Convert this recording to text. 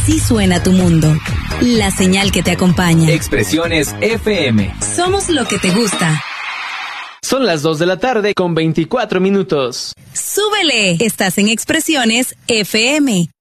Así suena tu mundo. La señal que te acompaña. Expresiones FM. Somos lo que te gusta. Son las 2 de la tarde con 24 minutos. ¡Súbele! Estás en Expresiones FM.